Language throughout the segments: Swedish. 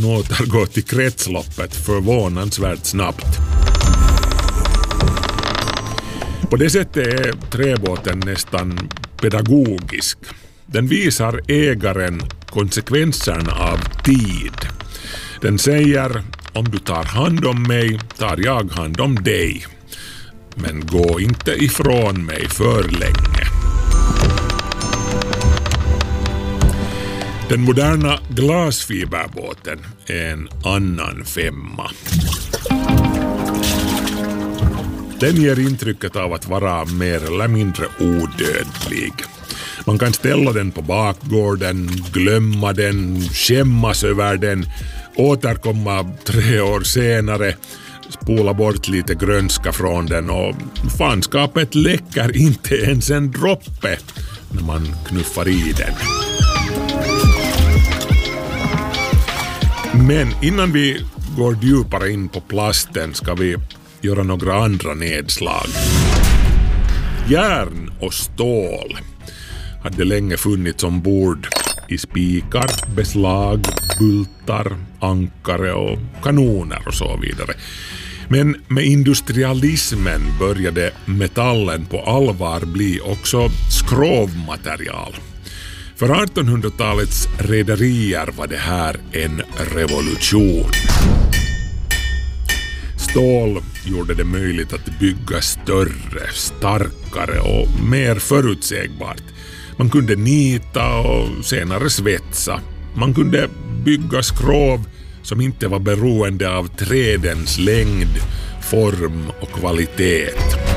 kan återgå till kretsloppet förvånansvärt snabbt. På det sättet är träbåten nästan pedagogisk. Den visar ägaren konsekvenserna av tid. Den säger, om du tar hand om mig, tar jag hand om dig. Men gå inte ifrån mig för länge. Den moderna glasfiberbåten är en annan femma. Den ger intrycket av att vara mer eller mindre odödlig. Man kan ställa den på bakgården, glömma den, skämmas över den, återkomma 3 år senare, spola bort lite grönska från den och fanskapet läcker inte ens en droppe när man knuffar i den. Men innan vi går djupare in på plasten ska vi göra några andra nedslag. Järn och stål hade länge funnits ombord i spikar, beslag, bultar, ankare och kanoner och så vidare. Men med industrialismen började metallen på allvar bli också skrovmaterial. För 1800-talets rederier var det här en revolution. Stål gjorde det möjligt att bygga större, starkare och mer förutsägbart. Man kunde nita och senare svetsa. Man kunde bygga skrov som inte var beroende av trädens längd, form och kvalitet.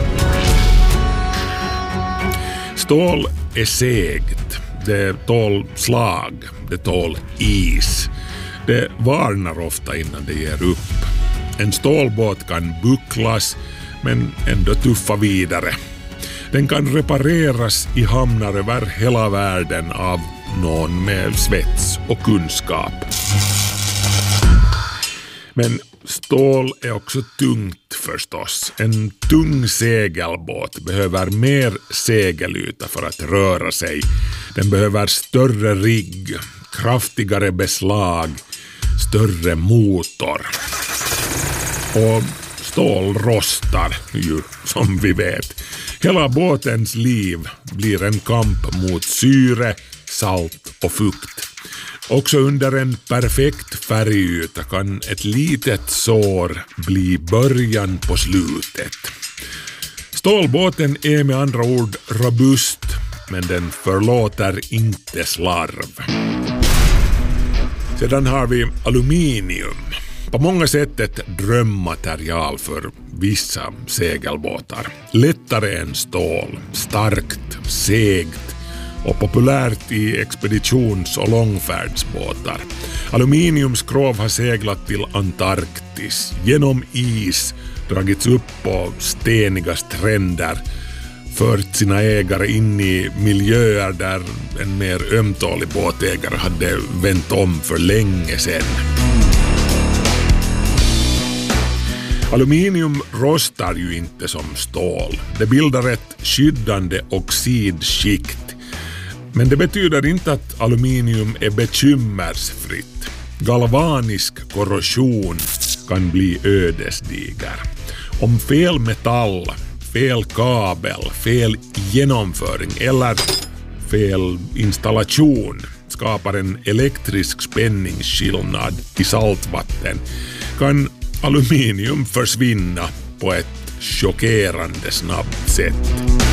Stål är segt. Det tål slag. Det tål is. Det varnar ofta innan det ger upp. En stålbåt kan bucklas men ändå tuffa vidare. Den kan repareras i hamnar över hela världen av någon med svets och kunskap. Men stål är också tungt förstås. En tung segelbåt behöver mer segelyta för att röra sig. Den behöver större rigg, kraftigare beslag, större motor. Och stål rostar ju, som vi vet. Hela båtens liv blir en kamp mot syre, salt och fukt. Också under en perfekt färgyta kan ett litet sår bli början på slutet. Stålbåten är med andra ord robust, men den förlåter inte slarv. Sedan har vi aluminium. På många sätt ett drömmaterial för vissa segelbåtar. Lättare än stål, starkt, segt och populärt i expeditions- och långfärdsbåtar. Aluminiumskrov har seglat till Antarktis, genom is, dragits upp på steniga stränder, fört sina ägare in i miljöer där en mer ömtålig båtägare hade vänt om för länge sedan. Aluminium rostar ju inte som stål. Det bildar ett skyddande oxidskikt. Men det betyder inte att aluminium är bekymmersfritt. Galvanisk korrosion kan bli ödesdiger. Om fel metall, fel kabel, fel genomföring eller fel installation skapar en elektrisk spänningsskillnad i saltvatten kan aluminium försvinna på ett chockerande snabbt sätt.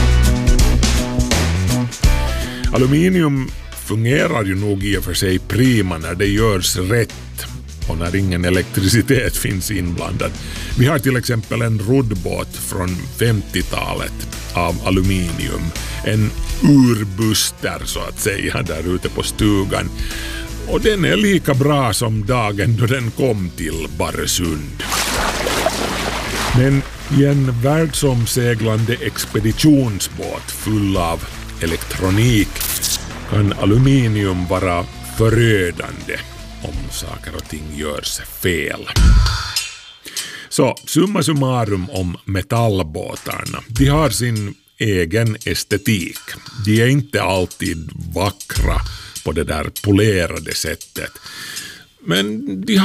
Aluminium fungerar ju nog i och för sig prima när det görs rätt och när ingen elektricitet finns inblandad. Vi har till exempel en roddbåt från 50-talet av aluminium. En urbuster så att säga där ute på stugan. Och den är lika bra som dagen då den kom till Barösund. Men i en världsomseglande expeditionsbåt full av elektronik kan aluminium vara förödande om saker och ting görs fel. Så summa summarum om metallbåtarna. De har sin egen estetik. De är inte alltid vackra på det där polerade sättet. Men de